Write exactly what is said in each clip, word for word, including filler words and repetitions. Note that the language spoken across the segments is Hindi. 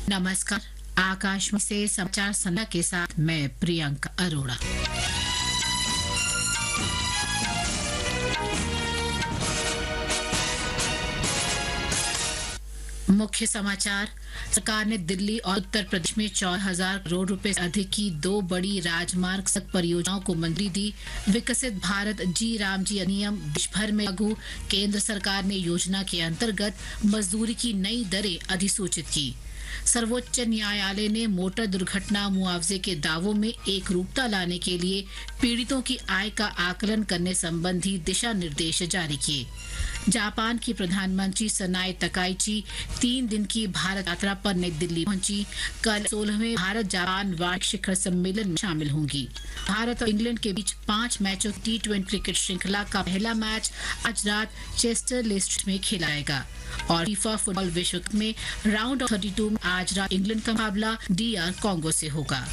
नमस्कार। आकाशवाणी से समाचार संध्या के साथ मैं प्रियंका अरोड़ा। मुख्य समाचार। सरकार ने दिल्ली और उत्तर प्रदेश में चौदह हजार करोड़ रुपए से अधिक की दो बड़ी राजमार्ग सड़क परियोजनाओं को मंजूरी दी। विकसित भारत जी राम जी अधिनियम देश भर में लागू। केंद्र सरकार ने योजना के अंतर्गत मजदूरी की नई दरें अधिसूचित की। सर्वोच्च न्यायालय ने मोटर दुर्घटना मुआवजे के दावों में एक रूपता लाने के लिए पीड़ितों की आय का आकलन करने संबंधी दिशा निर्देश जारी किए। जापान की प्रधानमंत्री सनाए तकाइची तीन दिन की भारत यात्रा पर नई दिल्ली पहुंची। कल सोलहवें भारत जापान वार्षिक शिखर सम्मेलन में शामिल होंगी। भारत और इंग्लैंड के बीच पांच मैचों की टी ट्वेंटी क्रिकेट श्रृंखला का पहला मैच आज रात चेस्टर ले स्ट्रीट में खेला जाएगा। और फीफा फुटबॉल विश्व कप में राउंड ऑफ थर्टी टू में आज रात इंग्लैंड का मुकाबला डी आर कॉन्गो से होगा।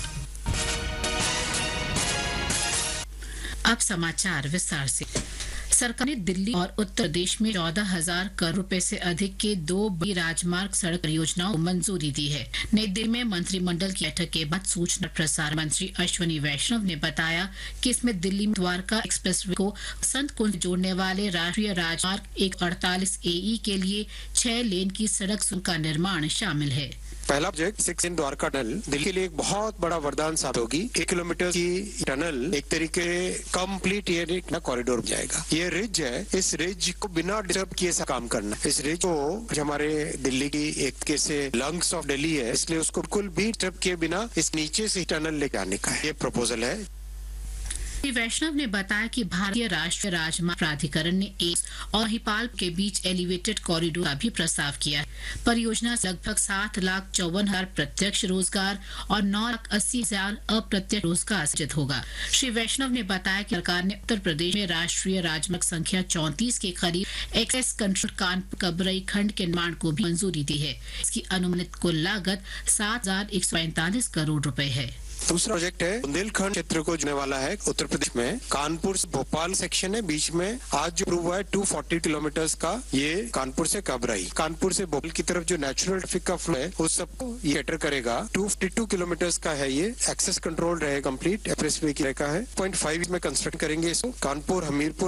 अब समाचार विस्तार से। सरकार ने दिल्ली और उत्तर प्रदेश में चौदह हजार करोड़ रुपए से अधिक के दो बड़ी राजमार्ग सड़क परियोजनाओं को मंजूरी दी है। नई दिल्ली में मंत्रिमंडल की बैठक के बाद सूचना प्रसारण मंत्री अश्विनी वैष्णव ने बताया कि इसमें दिल्ली में द्वारका एक्सप्रेसवे को संत कुंज जोड़ने वाले राष्ट्रीय राजमार्ग एक अड़तालीस ए ई के लिए छह लेन की सड़क का निर्माण शामिल है। पहला प्रोजेक्ट सिक्स इन द्वारका टनल दिल्ली के लिए एक बहुत बड़ा वरदान साबित होगी। एक किलोमीटर की टनल एक तरीके कंप्लीट ये एक कॉरिडोर जाएगा। ये रिज है, इस रिज को बिना डिस्टर्ब किए सा काम करना। इस रिज को हमारे दिल्ली की एक तरीके से लंग्स ऑफ दिल्ली है, इसलिए उसको बिल्कुल भी डिस्टर्ब किए बिना इस नीचे से टनल लेके आने का है। ये प्रपोजल है। श्री वैष्णव ने बताया कि भारतीय राष्ट्रीय राजमार्ग प्राधिकरण ने एम्स और महिपाल के बीच एलिवेटेड कॉरिडोर का भी प्रस्ताव किया है। परियोजना से लगभग सात लाख चौवन हजार प्रत्यक्ष रोजगार और नौ लाख अस्सी हजार अप्रत्यक्ष रोजगार सृजित होगा। श्री वैष्णव ने बताया कि सरकार ने उत्तर प्रदेश में राष्ट्रीय राजमार्ग संख्या चौंतीस के करीब एक्सेस कंट्रोल कानपुर कबरई खंड के निर्माण को भी मंजूरी दी है। इसकी अनुमानित कुल लागत सात हजार एक सौ पैंतालीस करोड़ रुपए है। दूसरा प्रोजेक्ट है बुंदेलखंड क्षेत्र को जोड़ने वाला है। उत्तर प्रदेश में कानपुर से भोपाल सेक्शन है, बीच में आज जो अप्रूव हुआ है दो सौ चालीस किलोमीटर का। ये कानपुर से कबरई, कानपुर से भोपाल की तरफ जो नेचुरल ट्रैफिक का फ्लो है उस सबको ये कैटर करेगा। दो सौ बावन किलोमीटर का है। ये एक्सेस कंट्रोल रहेगा, कंप्लीट एक्सप्रेसवे की का है। पॉइंट फाइव में कंस्ट्रक्ट करेंगे इसको। कानपुर हमीरपुर